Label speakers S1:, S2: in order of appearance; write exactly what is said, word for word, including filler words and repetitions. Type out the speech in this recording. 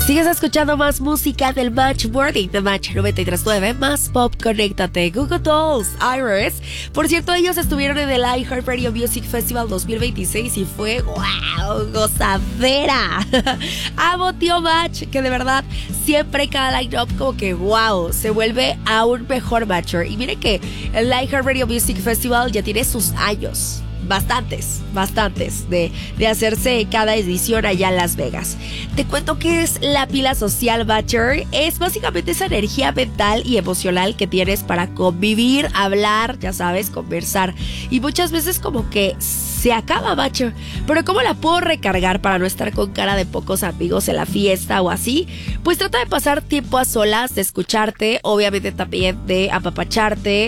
S1: Sigues escuchando más música del Match Morning de Match noventa y tres punto nueve, más pop, conéctate. Google Dolls, Iris. Por cierto, ellos estuvieron en el iHeartRadio Music Festival dos mil veintiséis y fue wow, gozadera. Amo Tío Match, que de verdad siempre cada line-up como que wow, se vuelve aún mejor Matcher. Y miren que el iHeartRadio Music Festival ya tiene sus años. Bastantes, bastantes de, de hacerse cada edición allá en Las Vegas. Te cuento que es la pila social, Batcher. Es básicamente esa energía mental y emocional que tienes para convivir, hablar, ya sabes, conversar. Y muchas veces como que se acaba, Batcher. Pero ¿cómo la puedo recargar para no estar con cara de pocos amigos en la fiesta o así? Pues trata de pasar tiempo a solas, de escucharte, obviamente también de apapacharte,